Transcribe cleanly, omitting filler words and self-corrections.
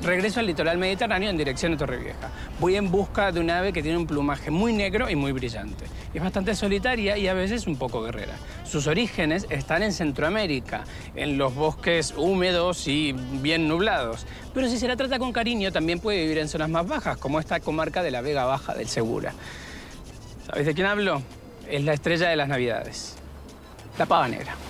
regreso al litoral mediterráneo en dirección a Torrevieja. Voy en busca de un ave que tiene un plumaje muy negro y muy brillante. Es bastante solitaria y a veces un poco guerrera. Sus orígenes están en Centroamérica, en los bosques húmedos y bien nublados. Pero si se la trata con cariño, también puede vivir en zonas más bajas, como esta comarca de la Vega Baja del Segura. ¿Sabéis de quién hablo? Es la estrella de las Navidades, la pava negra.